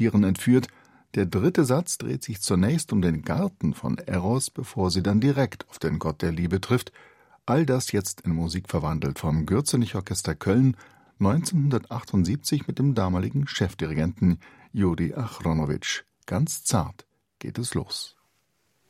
Tieren entführt. Der dritte Satz dreht sich zunächst um den Garten von Eros, bevor sie dann direkt auf den Gott der Liebe trifft. All das jetzt in Musik verwandelt vom Gürzenich-Orchester Köln 1978 mit dem damaligen Chefdirigenten Juri Achronowitsch. Ganz zart geht es los.